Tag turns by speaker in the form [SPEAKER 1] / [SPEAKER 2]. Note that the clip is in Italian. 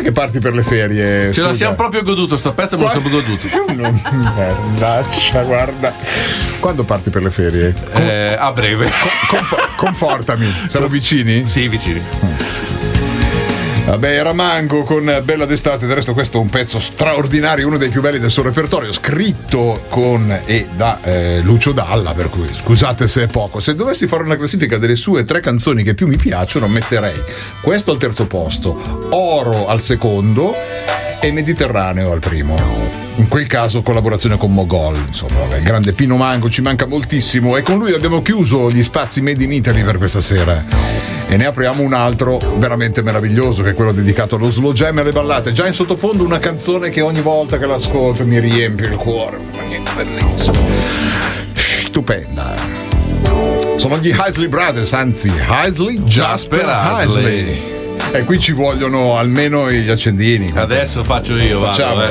[SPEAKER 1] che parti per le ferie?
[SPEAKER 2] Ce la siamo proprio goduto, sto pezzo me lo siamo goduto.
[SPEAKER 1] Merdaccia, guarda. Quando parti per le ferie?
[SPEAKER 2] A breve.
[SPEAKER 1] Confortami, siamo vicini?
[SPEAKER 2] Sì, vicini.
[SPEAKER 1] Vabbè, era Mango con Bella d'estate. Del resto questo è un pezzo straordinario, uno dei più belli del suo repertorio, scritto con e da Lucio Dalla, per cui scusate se è poco. Se dovessi fare una classifica delle sue 3 canzoni che più mi piacciono, metterei questo al terzo posto, Oro al secondo e Mediterraneo al primo. In quel caso collaborazione con Mogol, insomma, vabbè, grande Pino Mango, ci manca moltissimo, e con lui abbiamo chiuso gli spazi Made in Italy per questa sera e ne apriamo un altro veramente meraviglioso, che è quello dedicato allo slow jam e alle ballate. Già in sottofondo una canzone che ogni volta che l'ascolto mi riempie il cuore, ma niente, bellissimo, stupenda. Sono gli Isley Brothers, anzi Isley, Jasper Isley. E qui ci vogliono almeno gli accendini.
[SPEAKER 2] Adesso faccio io,
[SPEAKER 1] facciamo.